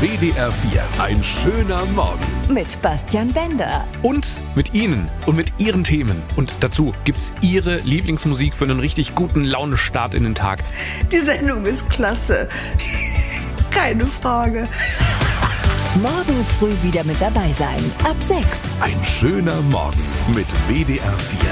WDR 4. Ein schöner Morgen. Mit Bastian Bender. Und mit Ihnen und mit Ihren Themen. Und dazu gibt's Ihre Lieblingsmusik für einen richtig guten Launestart in den Tag. Die Sendung ist klasse. Keine Frage. Morgen früh wieder mit dabei sein. Ab 6. Ein schöner Morgen mit WDR 4.